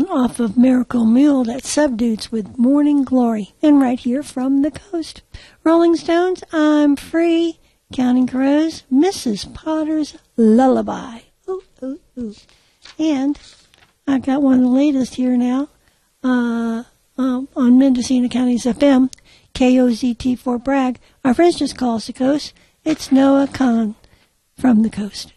one off of Miracle Mule, that's Subdudes with Morning Glory, and right here from the coast. Rolling Stones, I'm Free. Counting Crows, Mrs. Potter's Lullaby. Ooh, ooh, ooh. And I've got one of the latest here now on Mendocino County's FM, KOZT for Bragg. Our friends just call us the coast. It's Noah Kahn from the coast.